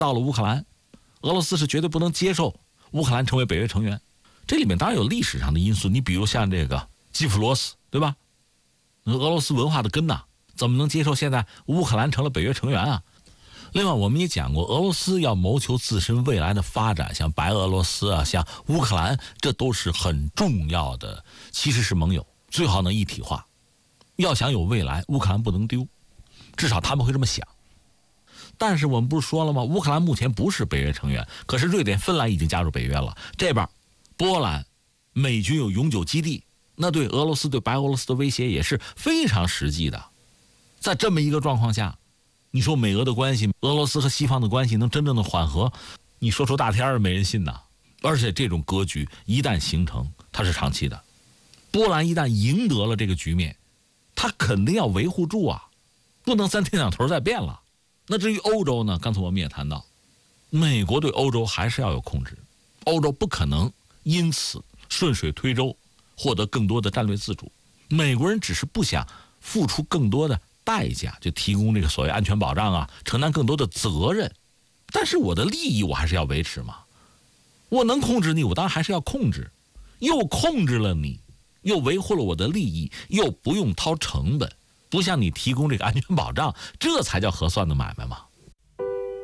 到了乌克兰，俄罗斯是绝对不能接受乌克兰成为北约成员。这里面当然有历史上的因素，你比如像这个基辅罗斯，对吧？俄罗斯文化的根呐，怎么能接受现在乌克兰成了北约成员啊？另外我们也讲过，俄罗斯要谋求自身未来的发展，像白俄罗斯啊，像乌克兰，这都是很重要的，其实是盟友，最好能一体化。要想有未来，乌克兰不能丢，至少他们会这么想。但是我们不是说了吗？乌克兰目前不是北约成员，可是瑞典、芬兰已经加入北约了。这边波兰美军有永久基地，那对俄罗斯、对白俄罗斯的威胁也是非常实际的。在这么一个状况下，你说美俄的关系，俄罗斯和西方的关系能真正的缓和，你说出大天儿没人信呐。而且这种格局一旦形成，它是长期的。波兰一旦赢得了这个局面，他肯定要维护住啊，不能3天2头再变了。那至于欧洲呢？刚才我们也谈到，美国对欧洲还是要有控制，欧洲不可能因此顺水推舟获得更多的战略自主。美国人只是不想付出更多的代价，就提供这个所谓安全保障啊，承担更多的责任。但是我的利益我还是要维持嘛，我能控制你，我当然还是要控制，又控制了你，又维护了我的利益，又不用掏成本，不向你提供这个安全保障，这才叫合算的买卖嘛。